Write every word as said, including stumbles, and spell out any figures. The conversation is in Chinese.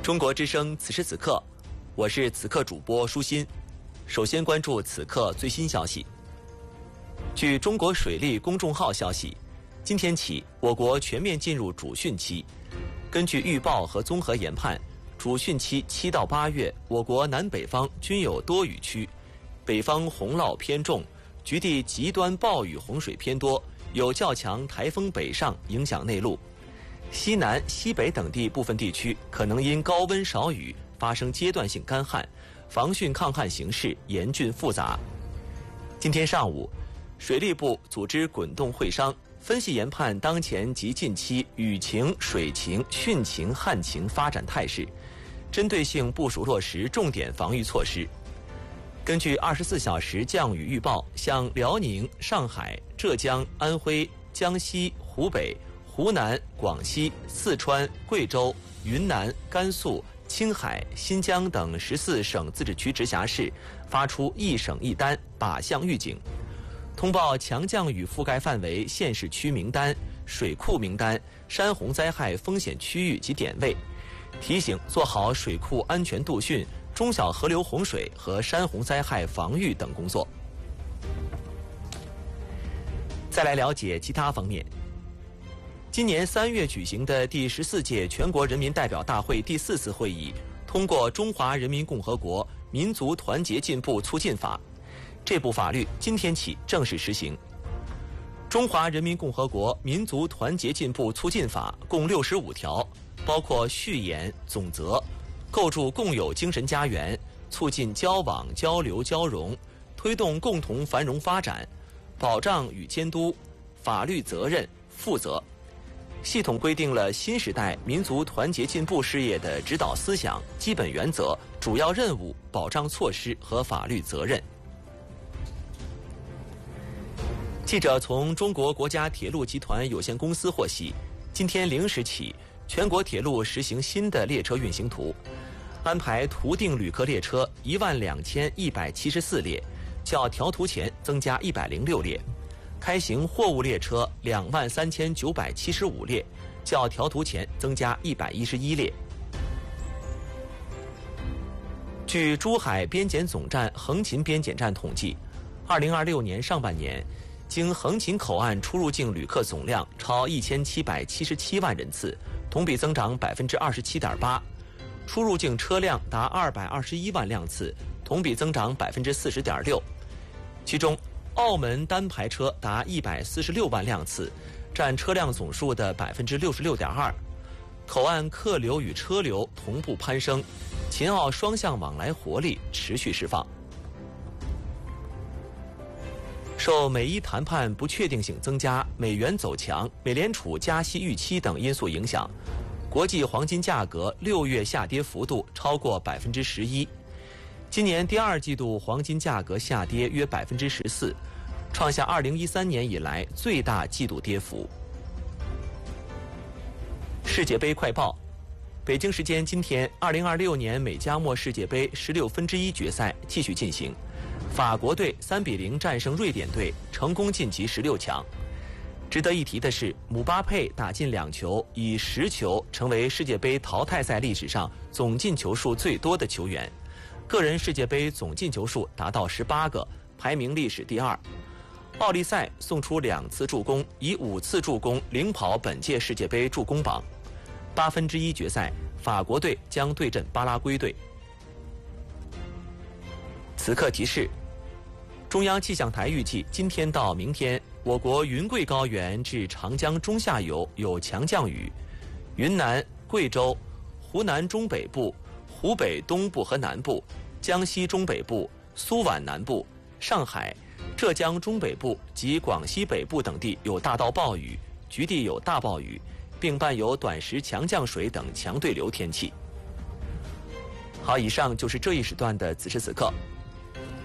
中国之声此时此刻，我是此刻主播舒心。首先关注此刻最新消息。据中国水利公众号消息，今天起我国全面进入主汛期。根据预报和综合研判，主汛期七到八月，我国南北方均有多雨区，北方洪涝偏重，局地极端暴雨洪水偏多，有较强台风北上影响内陆。西南、西北等地部分地区可能因高温少雨发生阶段性干旱，防汛抗旱形势严峻复杂。今天上午，水利部组织滚动会商，分析研判当前及近期雨情、水情、汛情、旱情发展态势，针对性部署落实重点防御措施。根据二十四小时降雨预报，像辽宁、上海、浙江、安徽、江西、湖北、湖南、广西、四川、贵州、云南、甘肃、青海、新疆等十四省自治区直辖市发出一省一单靶向预警，通报强降雨覆盖范围县市区名单、水库名单、山洪灾害风险区域及点位，提醒做好水库安全度汛、中小河流洪水和山洪灾害防御等工作。再来了解其他方面。今年三月举行的第十四届全国人民代表大会第四次会议通过《中华人民共和国民族团结进步促进法》，这部法律今天起正式实行。《中华人民共和国民族团结进步促进法》共六十五条，包括序言、总则，构筑共有精神家园，促进交往、交流、交融，推动共同繁荣发展，保障与监督、法律责任、负责。系统规定了新时代民族团结进步事业的指导思想、基本原则、主要任务、保障措施和法律责任。记者从中国国家铁路集团有限公司获悉，今天零时起，全国铁路实行新的列车运行图，安排图定旅客列车一万两千一百七十四列，较调图前增加一百零六列。开行货物列车两万三千九百七十五列，较调图前增加一百一十一列。据珠海边检总站横琴边检站统计，二零二六年上半年，经横琴口岸出入境旅客总量超一千七百七十七万人次，同比增长百分之二十七点八；出入境车辆达二百二十一万辆次，同比增长百分之四十点六。其中，澳门单排车达一百四十六万辆次，占车辆总数的百分之六十六点二。口岸客流与车流同步攀升，秦澳双向往来活力持续释放。受美伊谈判不确定性增加、美元走强、美联储加息预期等因素影响，国际黄金价格六月下跌幅度超过百分之十一。今年第二季度黄金价格下跌约百分之十四，创下二零一三年以来最大季度跌幅。世界杯快报：北京时间今天，二零二六年美加墨世界杯十六分之一决赛继续进行，法国队三比零战胜瑞典队，成功晋级十六强。值得一提的是，姆巴佩打进两球，以十球成为世界杯淘汰赛历史上总进球数最多的球员。个人世界杯总进球数达到十八个，排名历史第二。奥利赛送出两次助攻，以五次助攻领跑本届世界杯助攻榜。八分之一决赛，法国队将对阵巴拉圭队。此刻提示：中央气象台预计，今天到明天，我国云贵高原至长江中下游有强降雨，云南、贵州、湖南中北部、湖北东部和南部、江西中北部、苏皖南部、上海、浙江中北部及广西北部等地有大到暴雨，局地有大暴雨，并伴有短时强降水等强对流天气。好，以上就是这一时段的此时此刻。